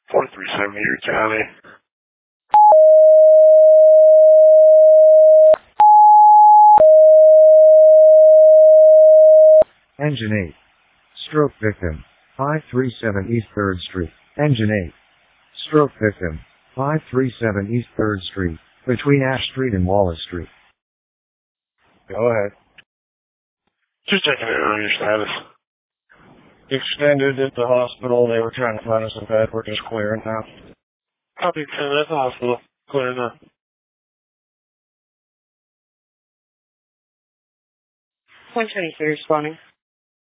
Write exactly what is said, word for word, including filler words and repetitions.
forty-three seventy Erie County. Engine eight. Stroke victim. five three seven East third Street. Engine eight. Stroke victim. five three seven East third Street, between Ash Street and Wallace Street. Go ahead. Just checking in on your status. Extended at the hospital. They were trying to find us a bed. We're just clearing now. Copy, ten at the hospital. Clear enough. one twenty-three responding.